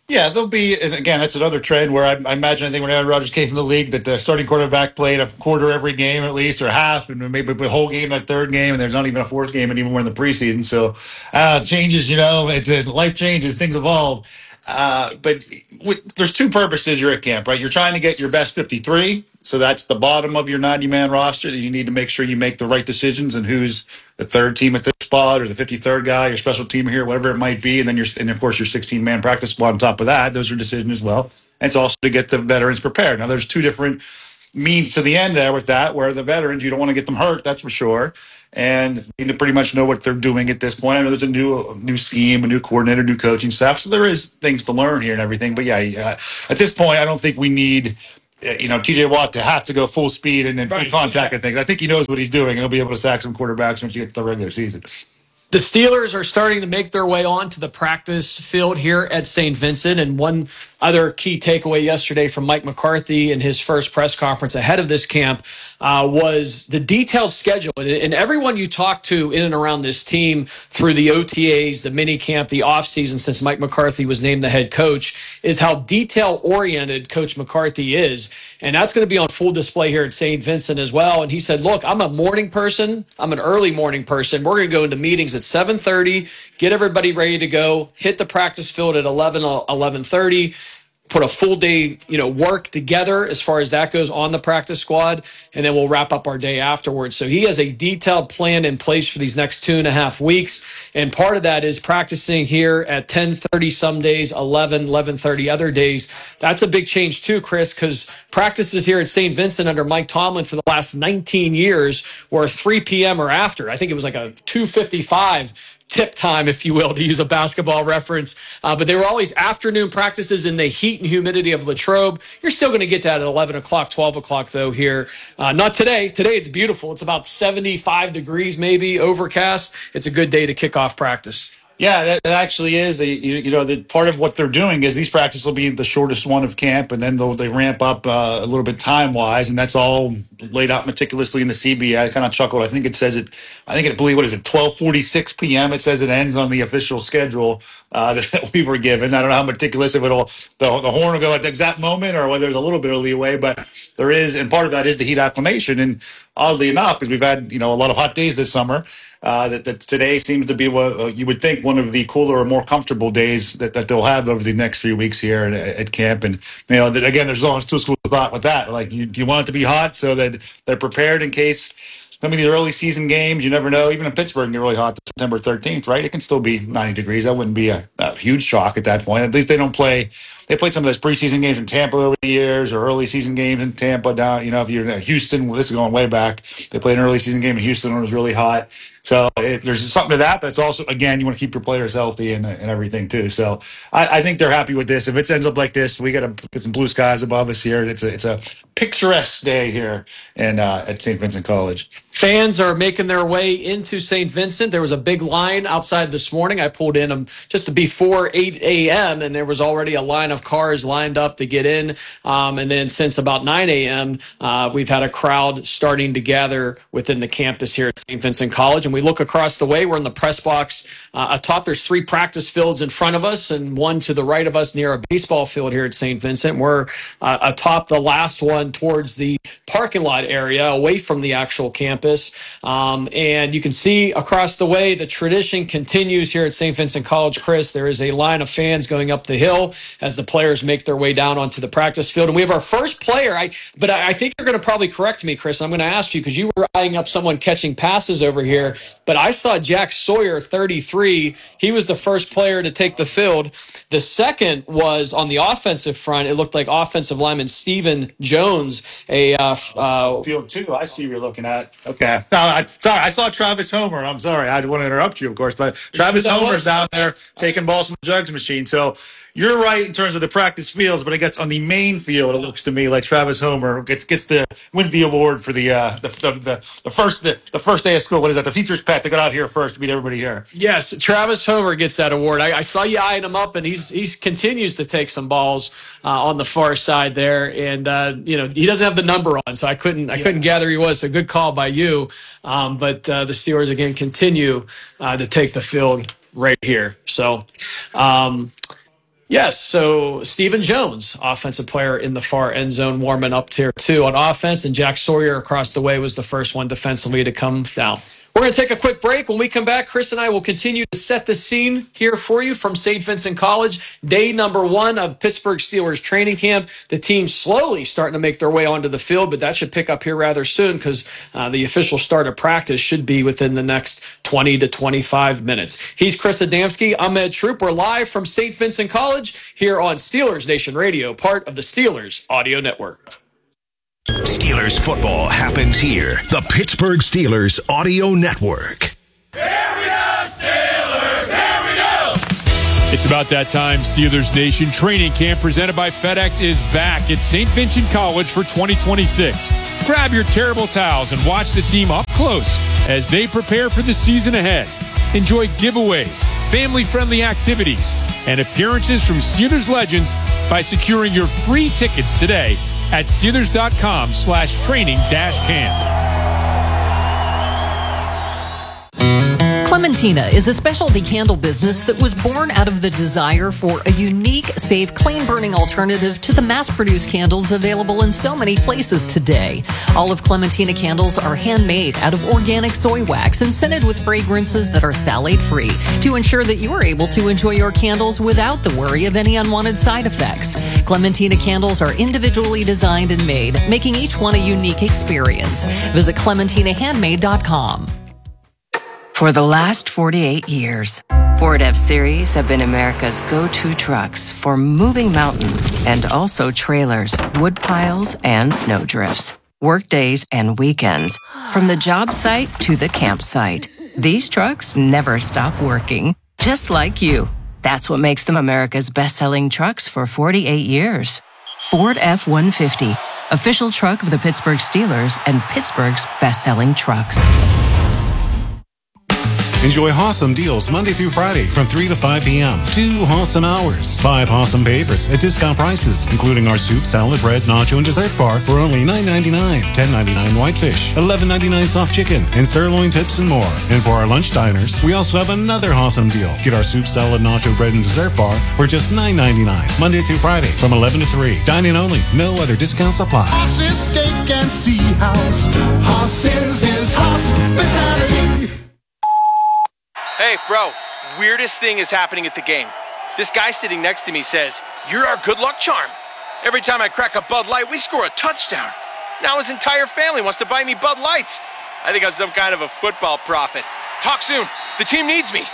Yeah, there'll be, and again, that's another trend where I, I imagine, I think when Aaron Rodgers came in the league, that the starting quarterback played a quarter every game at least, or half, and maybe a whole game that third game, and there's not even a fourth game anymore in the preseason. So uh, changes, you know, it's a, life changes, things evolve. Uh, but with, there's two purposes you're at camp, right? You're trying to get your best fifty-three. So that's the bottom of your ninety-man roster that you need to make sure you make the right decisions and who's the third team at this spot or the fifty-third guy, your special team here, whatever it might be. And then you're, and of course, your sixteen-man practice squad on top of that. Those are decisions as well. And it's also to get the veterans prepared. Now, there's two different means to the end there with that, where the veterans, you don't want to get them hurt, that's for sure. And you need to pretty much know what they're doing at this point. I know there's a new new scheme, a new coordinator, new coaching staff, so there is things to learn here and everything. But yeah, uh, at this point, I don't think we need, uh, you know, T J Watt to have to go full speed and, and full contact and things. I think he knows what he's doing, and he'll be able to sack some quarterbacks once you get to the regular season. The Steelers are starting to make their way onto the practice field here at Saint Vincent. And one other key takeaway yesterday from Mike McCarthy in his first press conference ahead of this camp uh, was the detailed schedule. And, and everyone you talk to in and around this team through the O T As, the mini camp, the offseason, since Mike McCarthy was named the head coach, is how detail-oriented Coach McCarthy is. And that's going to be on full display here at Saint Vincent as well. And he said, look, I'm a morning person. I'm an early morning person. We're going to go into meetings at seven thirty, get everybody ready to go, hit the practice field at eleven, eleven thirty, put a full day, you know, work together as far as that goes on the practice squad, and then we'll wrap up our day afterwards. So he has a detailed plan in place for these next two and a half weeks, and part of that is practicing here at ten thirty some days, eleven, eleven thirty other days. That's a big change too, Chris, because practices here at Saint Vincent under Mike Tomlin for the last nineteen years were three p.m. or after. I think it was like a two fifty-five tip time, if you will, to use a basketball reference. Uh, but they were always afternoon practices in the heat and humidity of Latrobe. You're still going to get that at eleven o'clock, twelve o'clock, though, here. Uh, not today. Today it's beautiful. It's about seventy-five degrees, maybe, overcast. It's a good day to kick off practice. Yeah, that, that actually is. They, you, you know, the part of what they're doing is these practices will be the shortest one of camp, and then they'll, they ramp up uh, a little bit time wise, and that's all laid out meticulously in the C B. I kind of chuckled. I think it says it. I think it. Believe what is it? twelve forty-six p.m. It says it ends on the official schedule uh, that we were given. I don't know how meticulous if it'll the, the horn will go at the exact moment or whether there's a little bit of leeway, but there is, and part of that is the heat acclimation. And oddly enough, because we've had you know a lot of hot days this summer. Uh, that, that today seems to be what uh, you would think one of the cooler or more comfortable days that, that they'll have over the next few weeks here at, at camp. And, you know, that, again, there's always two schools of thought with that. Like, you, do you want it to be hot so that they're prepared in case some of these early season games, you never know, even in Pittsburgh, can get really hot September thirteenth, right? It can still be ninety degrees. That wouldn't be a, a huge shock at that point. At least they don't play. They played some of those preseason games in Tampa over the years or early season games in Tampa down. You know, if you're in Houston, well, this is going way back. They played an early season game in Houston when it was really hot. So it, there's something to that, but it's also, again, you want to keep your players healthy and, and everything too. So I, I think they're happy with this. If it ends up like this, we got to get some blue skies above us here. It's a, it's a picturesque day here in, uh, at Saint Vincent College. Fans are making their way into Saint Vincent. There was a big line outside this morning. I pulled in them just before eight a.m., and there was already a line of cars lined up to get in. Um, and then since about nine a.m., uh, we've had a crowd starting to gather within the campus here at Saint Vincent College. And we look across the way. We're in the press box. Uh, atop, there's three practice fields in front of us and one to the right of us near a baseball field here at Saint Vincent. We're uh, atop the last one towards the parking lot area away from the actual campus. Um, and you can see across the way the tradition continues here at Saint Vincent College, Chris. There is a line of fans going up the hill as the players make their way down onto the practice field. And we have our first player. I, but I, I think you're going to probably correct me, Chris. I'm going to ask you because you were eyeing up someone catching passes over here. But I saw Jack Sawyer, thirty-three. He was the first player to take the field. The second was on the offensive front. It looked like offensive lineman Stephen Jones. A uh, uh, field two. I see what you're looking at. Okay. No, I, sorry, I saw Travis Homer. I'm sorry. I didn't want to interrupt you, of course, but Travis Homer's down there taking balls from the jugs machine. So you're right in terms of the practice fields, but I guess on the main field, it looks to me like Travis Homer gets gets the wins the award for the uh, the, the the the first the, the first day of school. What is that? The teacher's pet that got out here first to beat everybody here. Yes, Travis Homer gets that award. I, I saw you eyeing him up, and he's he's continues to take some balls uh, on the far side there, and uh, you know he doesn't have the number on, so I couldn't I yeah. couldn't gather he was. So good call by you. Um, but uh, the Steelers again continue uh, to take the field right here. So. Um, Yes, so Stephen Jones, offensive player in the far end zone, warming up tier two on offense, and Jack Sawyer across the way was the first one defensively to come down. We're going to take a quick break. When we come back, Chris and I will continue to set the scene here for you from Saint Vincent College. Day number one of Pittsburgh Steelers training camp. The team slowly starting to make their way onto the field, but that should pick up here rather soon because uh, the official start of practice should be within the next twenty to twenty-five minutes. He's Chris Adamski. I'm Ed Troop. We're live from Saint Vincent College here on Steelers Nation Radio, part of the Steelers Audio Network. Steelers football happens here. The Pittsburgh Steelers Audio Network. Here we go, Steelers! Here we go! It's about that time. Steelers Nation training camp presented by FedEx is back at Saint Vincent College for twenty twenty-six. Grab your terrible towels and watch the team up close as they prepare for the season ahead. Enjoy giveaways, family-friendly activities, and appearances from Steelers legends by securing your free tickets today at Steelers.com slash training dash camp. Clementina is a specialty candle business that was born out of the desire for a unique, safe, clean-burning alternative to the mass-produced candles available in so many places today. All of Clementina candles are handmade out of organic soy wax and scented with fragrances that are phthalate-free to ensure that you are able to enjoy your candles without the worry of any unwanted side effects. Clementina candles are individually designed and made, making each one a unique experience. Visit Clementina Handmade dot com. For the last forty-eight years, Ford F-Series have been America's go-to trucks for moving mountains and also trailers, wood piles, and snow drifts. Work days and weekends, from the job site to the campsite. These trucks never stop working, just like you. That's what makes them America's best-selling trucks for forty-eight years. Ford F one fifty, official truck of the Pittsburgh Steelers and Pittsburgh's best-selling trucks. Enjoy awesome deals Monday through Friday from three to five p.m. Two awesome hours. Five awesome favorites at discount prices, including our soup, salad, bread, nacho, and dessert bar for only nine ninety-nine, ten ninety-nine whitefish, eleven ninety-nine soft chicken, and sirloin tips and more. And for our lunch diners, we also have another awesome deal. Get our soup, salad, nacho, bread, and dessert bar for just nine ninety-nine, Monday through Friday from eleven to three. Dine-in only. No other discounts apply. Horses, steak, and sea house. Horses is hospitality. Hey, bro, weirdest thing is happening at the game. This guy sitting next to me says, "You're our good luck charm." Every time I crack a Bud Light, we score a touchdown. Now his entire family wants to buy me Bud Lights. I think I'm some kind of a football prophet. Talk soon. The team needs me.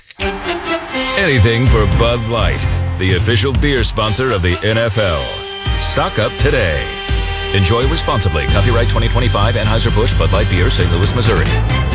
Anything for Bud Light, the official beer sponsor of the N F L. Stock up today. Enjoy responsibly. Copyright twenty twenty-five Anheuser-Busch Bud Light Beer, Saint Louis, Missouri.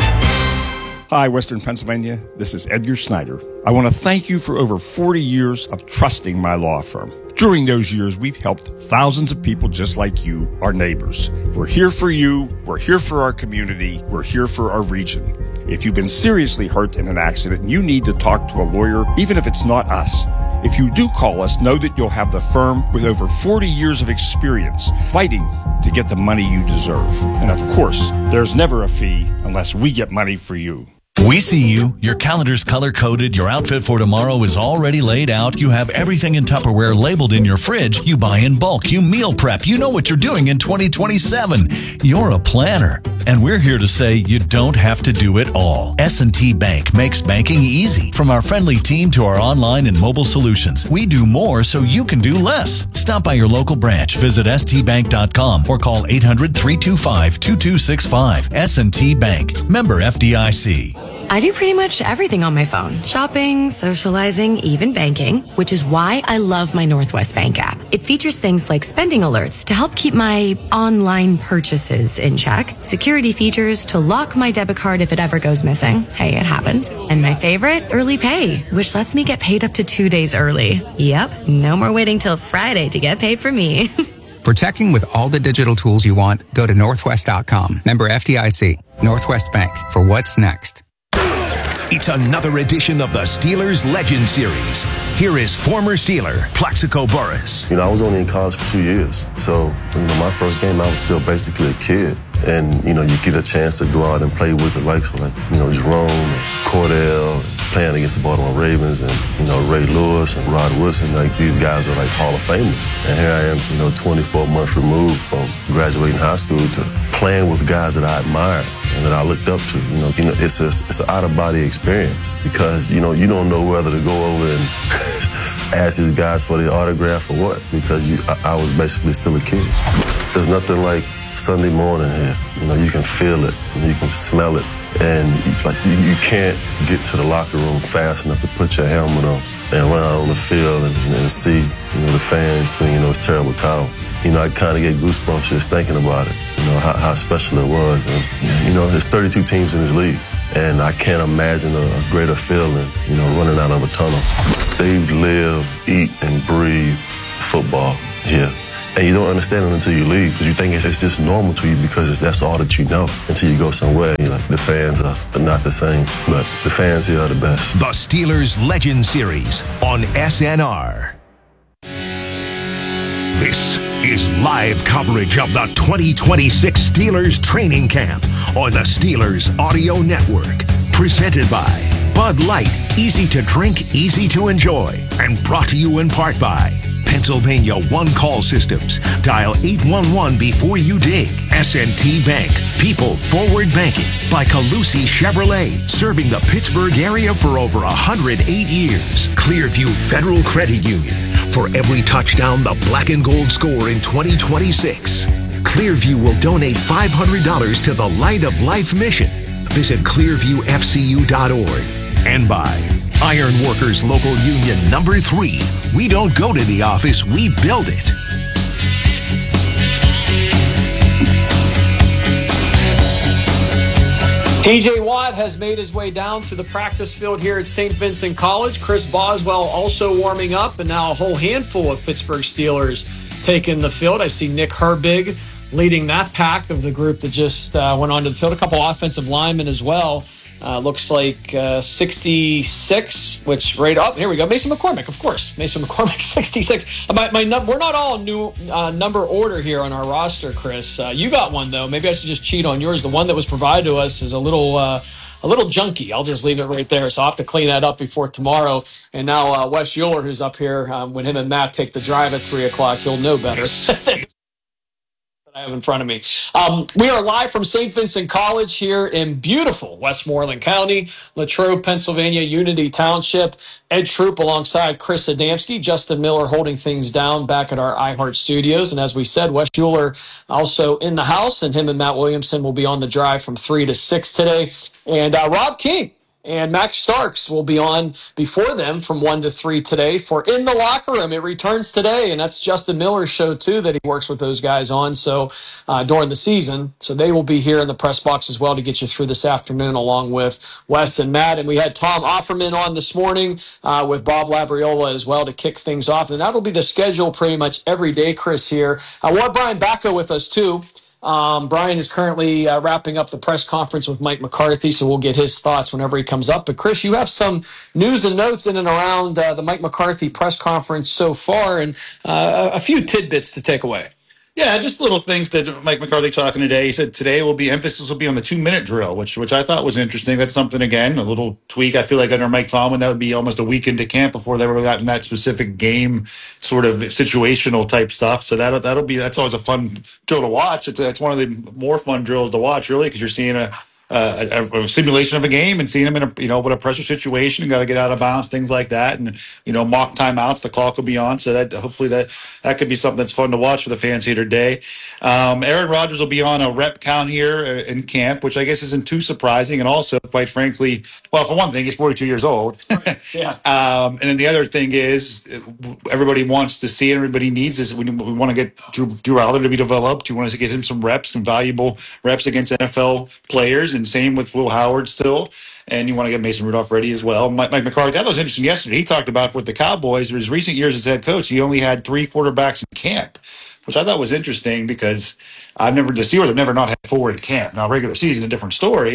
Hi, Western Pennsylvania. This is Edgar Snyder. I want to thank you for over forty years of trusting my law firm. During those years, we've helped thousands of people just like you, our neighbors. We're here for you. We're here for our community. We're here for our region. If you've been seriously hurt in an accident and you need to talk to a lawyer, even if it's not us, if you do call us, know that you'll have the firm with over forty years of experience fighting to get the money you deserve. And of course, there's never a fee unless we get money for you. We see you. Your calendar's color-coded. Your outfit for tomorrow is already laid out. You have everything in Tupperware labeled in your fridge. You buy in bulk. You meal prep. You know what you're doing in twenty twenty-seven. You're a planner. And we're here to say you don't have to do it all. S and T Bank makes banking easy. From our friendly team to our online and mobile solutions, we do more so you can do less. Stop by your local branch. Visit S T bank dot com or call eight hundred, three two five, two two six five. S and T Bank. Member F D I C. I do pretty much everything on my phone. Shopping, socializing, even banking, which is why I love my Northwest Bank app. It features things like spending alerts to help keep my online purchases in check, security features to lock my debit card if it ever goes missing. Hey, it happens. And my favorite, early pay, which lets me get paid up to two days early. Yep, no more waiting till Friday to get paid for me. For checking with all the digital tools you want, go to northwest dot com. Member F D I C. Northwest Bank. For what's next. It's another edition of the Steelers Legend Series. Here is former Steeler, Plaxico Burress. You know, I was only in college for two years. So, you know, my first game, I was still basically a kid. And, you know, you get a chance to go out and play with the likes of, like, you know, Jerome, and Cordell, and playing against the Baltimore Ravens and, you know, Ray Lewis and Rod Woodson. Like, these guys are like Hall of Famers. And here I am, you know, twenty-four months removed from graduating high school to playing with guys that I admired and that I looked up to. You know, you know it's a, it's an out-of-body experience because, you know, you don't know whether to go over and ask these guys for the autograph or what, because you, I, I was basically still a kid. There's nothing like Sunday morning here. You know, you can feel it, and you can smell it, and you, like you, you can't get to the locker room fast enough to put your helmet on and run out on the field and, and see, you know, the fans swinging those terrible towels. You know, I kind of get goosebumps just thinking about it. You know how, how special it was, and you know, there's thirty-two teams in this league. And I can't imagine a, a greater feeling, you know, running out of a tunnel. They live, eat, and breathe football here. And you don't understand it until you leave because you think it's just normal to you because it's, that's all that you know until you go somewhere. You're like, the fans are, are not the same, but the fans here are the best. The Steelers Legend Series on S N R. This is live coverage of the twenty twenty-six Steelers training camp on the Steelers Audio Network. Presented by Bud Light, easy to drink, easy to enjoy. And brought to you in part by Pennsylvania One Call Systems. Dial eight one one before you dig. S N T Bank, People Forward Banking. By Calusi Chevrolet, serving the Pittsburgh area for over one hundred eight years. Clearview Federal Credit Union. For every touchdown the black and gold score in twenty twenty-six, Clearview will donate five hundred dollars to the Light of Life mission. Visit clearview f c u dot org. And by Iron Workers Local Union Number three. We don't go to the office, we build it. T J Watt has made his way down to the practice field here at Saint Vincent College. Chris Boswell also warming up, and now a whole handful of Pittsburgh Steelers taking the field. I see Nick Herbig leading that pack of the group that just uh, went onto the field. A couple offensive linemen as well. Uh, looks like uh, sixty-six, which right up. Here we go. Mason McCormick, of course. Mason McCormick, sixty-six. My, my num- we're not all new uh, number order here on our roster, Chris. Uh, you got one, though. Maybe I should just cheat on yours. The one that was provided to us is a little uh, a little junky. I'll just leave it right there. So I'll have to clean that up before tomorrow. And now uh, Wes Euler, who's up here, um, when him and Matt take the drive at three o'clock, he'll know better. I have in front of me. Um, we are live from Saint Vincent College here in beautiful Westmoreland County, Latrobe, Pennsylvania, Unity Township. Ed Troop alongside Chris Adamski, Justin Miller holding things down back at our iHeart Studios. And as we said, Wes Euler also in the house, and him and Matt Williamson will be on the drive from three to six today. And uh, Rob King and Max Starks will be on before them from one to three today for In the Locker Room. It returns today, and that's Justin Miller's show, too, that he works with those guys on so uh, during the season. So they will be here in the press box as well to get you through this afternoon along with Wes and Matt. And we had Tom Offerman on this morning uh, with Bob Labriola as well to kick things off. And that'll be the schedule pretty much every day, Chris, here. I want Brian Bacco with us, too. Um, Brian is currently uh, wrapping up the press conference with Mike McCarthy, so we'll get his thoughts whenever he comes up. But, Chris, you have some news and notes in and around uh, the Mike McCarthy press conference so far, and uh, a few tidbits to take away. Yeah, just little things that Mike McCarthy talking today. He said today will be emphasis will be on the two-minute drill, which which I thought was interesting. That's something, again, a little tweak. I feel like under Mike Tomlin, that would be almost a week into camp before they were gotten that specific game sort of situational type stuff. So that'll, that'll be, that's always a fun drill to watch. It's, it's one of the more fun drills to watch, really, because you're seeing a, Uh, a, a simulation of a game and seeing them in a, you know, what a pressure situation, got to get out of bounds, things like that. And, you know, mock timeouts, the clock will be on. So that hopefully that, that could be something that's fun to watch for the fans here today. Um, Aaron Rodgers will be on a rep count here in camp, which I guess isn't too surprising. And also, quite frankly, well, for one thing, he's forty-two years old. Right. Yeah. um, and then the other thing is everybody wants to see, everybody needs is we, we want to get Drew, Drew Alder to be developed. We want to get him some reps, some valuable reps against N F L players. And same with Will Howard still. And you want to get Mason Rudolph ready as well. Mike, Mike McCarthy, that was interesting yesterday. He talked about with the Cowboys, his recent years as head coach, he only had three quarterbacks in camp, which I thought was interesting because I've never, the Steelers have never not had four in camp. Now, regular season, a different story.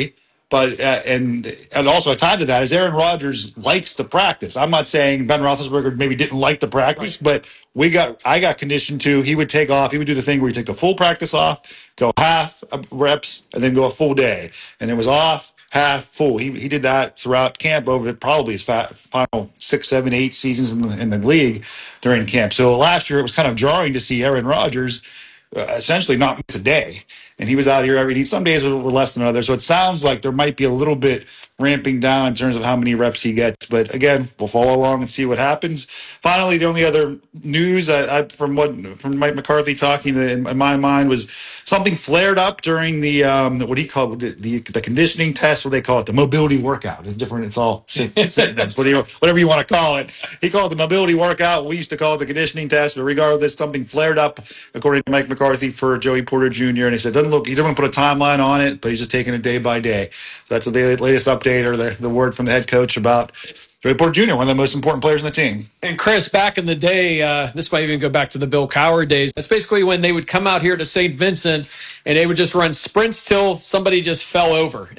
But uh, and and also tied to that is Aaron Rodgers likes to practice. I'm not saying Ben Roethlisberger maybe didn't like to practice, right. But we got I got conditioned to. He would take off. He would do the thing where he take the full practice off, go half reps, and then go a full day, and it was off, half, full. He he did that throughout camp over probably his final six, seven, eight seasons in the, in the league during camp. So last year it was kind of jarring to see Aaron Rodgers uh, essentially not miss a day. And he was out here every day. Some days were less than others. So it sounds like there might be a little bit ramping down in terms of how many reps he gets. But again, we'll follow along and see what happens. Finally, the only other news I, I, from what from Mike McCarthy talking in, in my mind was something flared up during the um, what he called the, the the conditioning test. What they call it, the mobility workout. It's different. It's all synonyms. What do you, whatever you want to call it. He called it the mobility workout. We used to call it the conditioning test. But regardless, something flared up according to Mike McCarthy for Joey Porter Junior And he said, doesn't look. He didn't want to put a timeline on it, but he's just taking it day by day. So that's the latest update or the, the word from the head coach about Joey Porter Junior, one of the most important players on the team. And Chris, back in the day, uh, this might even go back to the Bill Cowher days. That's basically when they would come out here to Saint Vincent and they would just run sprints till somebody just fell over.